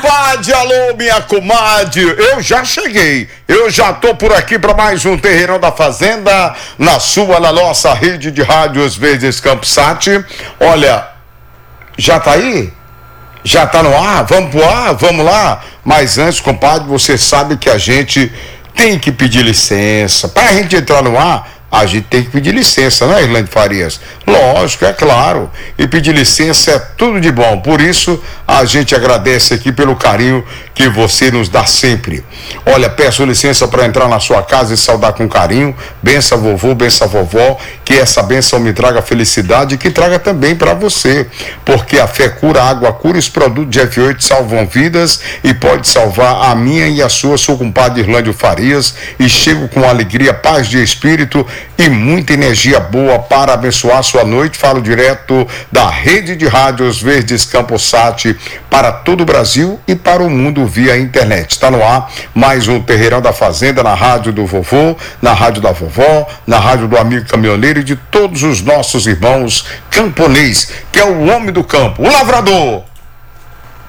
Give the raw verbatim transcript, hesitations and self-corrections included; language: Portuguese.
compadre, alô, minha comadre, eu já cheguei, eu já tô por aqui para mais um Terreirão da Fazenda, na sua, na nossa rede de rádios Verdes Campos Sat. Olha, já tá aí? Já tá no ar? Vamos pro ar? Vamos lá? Mas antes, compadre, você sabe que a gente tem que pedir licença. Para a gente entrar no ar, a gente tem que pedir licença, né, Irlande Farias? Lógico, é claro. E pedir licença é tudo de bom. Por isso, a gente agradece aqui pelo carinho que você nos dá sempre. Olha, peço licença para entrar na sua casa e saudar com carinho. Benção vovô, benção vovó. Que essa benção me traga felicidade e que traga também para você. Porque a fé cura, a água cura, os produtos de F oito salvam vidas e pode salvar a minha e a sua. Sou o compadre Irlande Farias e chego com alegria, paz de espírito e muita energia boa para abençoar sua noite. Falo direto da rede de rádios Verdes Campos Sat para todo o Brasil e para o mundo via internet. Está no ar mais um Terreirão da Fazenda na rádio do vovô, na rádio da vovó, na rádio do amigo caminhoneiro e de todos os nossos irmãos camponês, que é o homem do campo, o lavrador.